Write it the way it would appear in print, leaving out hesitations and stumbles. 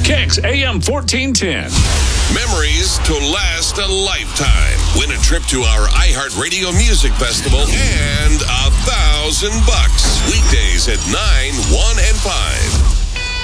Kicks AM 1410. Memories to last a lifetime. Win a trip to our iHeartRadio Music Festival and $1,000. Weekdays at 9, 1, and 5.